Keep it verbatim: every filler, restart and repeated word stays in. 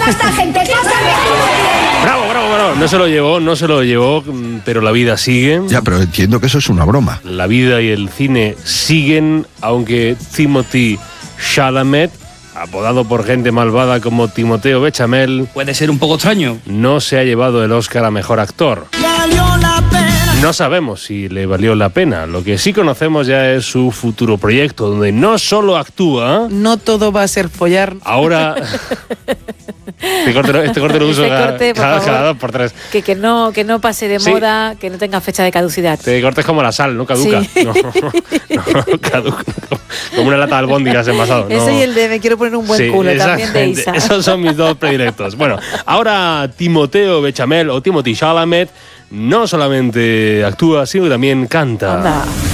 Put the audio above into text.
esta gente? ¿Qué hacen? Bravo, bravo, bravo. No se lo llevó, no se lo llevó, pero la vida sigue. Ya, pero entiendo que eso es una broma. La vida y el cine siguen, aunque Timothée Chalamet, apodado por gente malvada como Timoteo Bechamel, puede ser un poco extraño, no se ha llevado el Oscar a Mejor Actor. No sabemos si le valió la pena. Lo que sí conocemos ya es su futuro proyecto, donde no solo actúa... No todo va a ser follar. Ahora... Este corte, este corte lo uso este corte, cada, por cada favor, dos por tres. Que, que, no, que no pase de sí. moda, que no tenga fecha de caducidad. Este corte es como la sal, no caduca. Sí. No, no caduca. Como una lata de albóndigas envasado. Ese no. y el de me quiero poner un buen sí, culo también de Isa. Esos son mis dos predilectos. Bueno, ahora Timoteo Bechamel o Timothée Chalamet no solamente actúa, sino que también canta. Anda.